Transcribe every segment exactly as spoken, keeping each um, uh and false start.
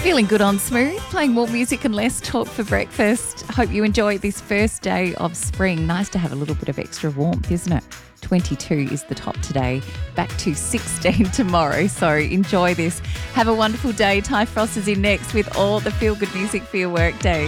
Feeling good on Smooth, playing more music and less talk for breakfast. Hope you enjoy this first day of spring. Nice to have a little bit of extra warmth, isn't it? twenty-two is the top today, back to sixteen tomorrow. So enjoy this. Have a wonderful day. Ty Frost is in next with all the feel-good music for your work day.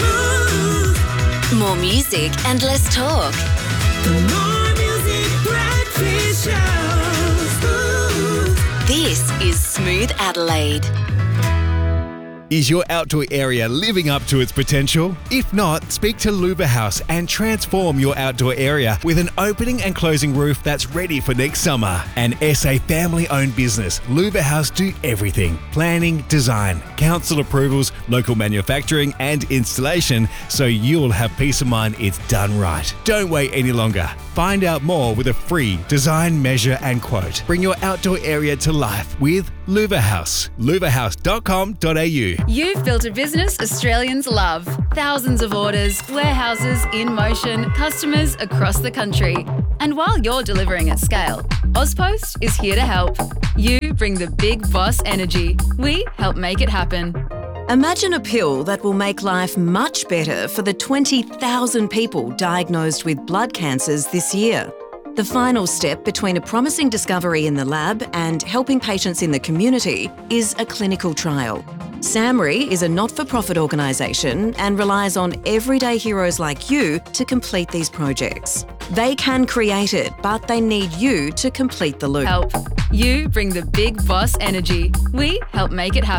More music and less talk. More music, breakfast show. This is Smooth Adelaide. Is your outdoor area living up to its potential? If not, speak to Luva House and transform your outdoor area with an opening and closing roof that's ready for next summer. An S A family-owned business, Luva House do everything. Planning, design, council approvals, local manufacturing and installation, so you'll have peace of mind it's done right. Don't wait any longer. Find out more with a free design, measure and quote. Bring your outdoor area to life with Luva House. luva house dot com dot a u. You've built a business Australians love. Thousands of orders, warehouses in motion, customers across the country. And while you're delivering at scale, Ozpost is here to help. You bring the big boss energy. We help make it happen. Imagine a pill that will make life much better for the twenty thousand people diagnosed with blood cancers this year. The final step between a promising discovery in the lab and helping patients in the community is a clinical trial. SAMRI is a not-for-profit organisation and relies on everyday heroes like you to complete these projects. They can create it, but they need you to complete the loop. Help. You bring the big boss energy. We help make it happen.